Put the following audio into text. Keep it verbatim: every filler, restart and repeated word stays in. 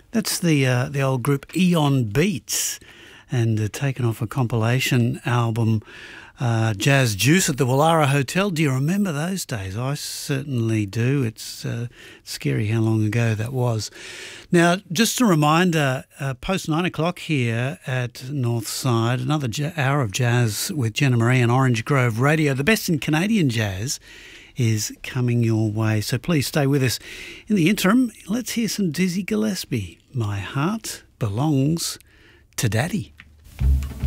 That's the uh, the old group Eon Beats, and uh, taken off a compilation album, uh, Jazz Juice at the Wallara Hotel. Do you remember those days? I certainly do. It's uh, scary how long ago that was. Now, just a reminder, uh, post nine o'clock here at Northside, another j- hour of jazz with Jenna Marie and Orange Grove Radio. The best in Canadian jazz is coming your way, so please stay with us. In the interim, let's hear some Dizzy Gillespie. My heart belongs to Daddy.